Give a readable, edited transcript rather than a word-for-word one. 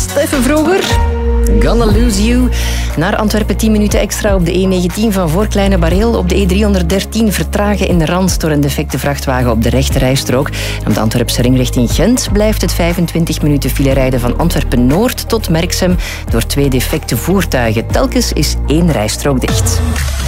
Even vroeger. Gonna Lose You. Naar Antwerpen 10 minuten extra op de E19 van voor Kleine Bareel. Op de E313 vertragen in de Rand door een defecte vrachtwagen op de rechterrijstrook. Op de Antwerpse ring richting Gent blijft het 25 minuten file rijden van Antwerpen-Noord tot Merksem door 2 defecte voertuigen. Telkens is 1 rijstrook dicht.